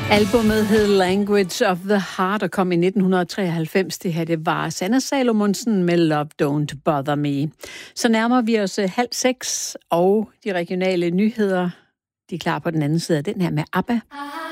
Albumet hed Language of the Heart og kom i 1993. Det her, det var Sanne Salomonsen med Love Don't Bother Me. Så nærmer vi os 5:30, og de regionale nyheder, de er klar på den anden side af den her med ABBA.